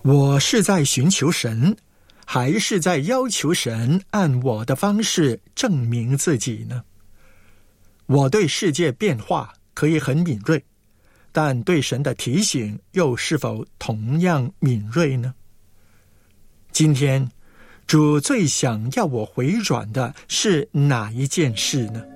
我是在寻求神，还是在要求神按我的方式证明自己呢？我对世界变化可以很敏锐，但对神的提醒又是否同样敏锐呢？今天主最想要我回转的是哪一件事呢？